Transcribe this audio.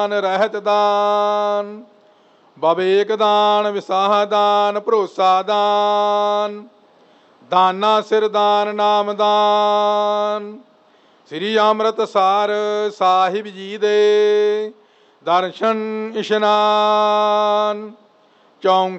ਰਹਿਤ ਦਾਨ, ਬਵੇਕ ਦਾਨ, ਵਿਸਾਹ ਦਾਨ, ਭਰੋਸਾ ਦਾਨ, ਦਾਨਾ ਸਿਰ ਦਾਨ, ਨਾਮ ਦਾਨ। ਸ੍ਰੀ ਅੰਮ੍ਰਿਤਸਰ ਸਾਹਿਬ ਜੀ ਦੇ ਦਰਸ਼ਨ ਇਸ਼ਨਾਨ। ਚੌਂਕ